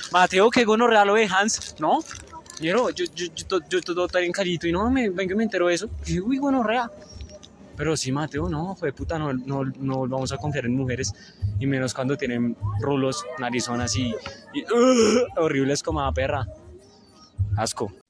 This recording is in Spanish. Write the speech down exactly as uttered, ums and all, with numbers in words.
Mateo, que gonorrea lo de Hans, ¿no? Yo, yo, yo, yo, yo todo tan carito y no, me, venga, me entero de eso. Y digo, uy, gonorrea. Pero sí, Mateo, no, fue puta, no, no, no vamos a confiar en mujeres. Y menos cuando tienen rulos, narizonas y, y uh, horribles como a perra. Asco.